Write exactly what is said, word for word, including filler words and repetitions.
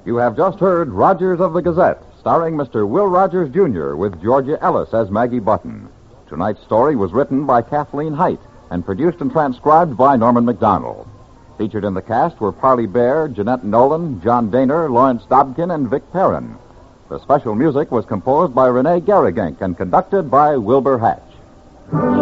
You have just heard Rogers of the Gazette, starring Mister Will Rogers, Junior, with Georgia Ellis as Maggie Button. Tonight's story was written by Kathleen Height and produced and transcribed by Norman McDonald. Featured in the cast were Parley Bear, Jeanette Nolan, John Daner, Lawrence Dobkin, and Vic Perrin. The special music was composed by Renee Garrigink and conducted by Wilbur Hatch.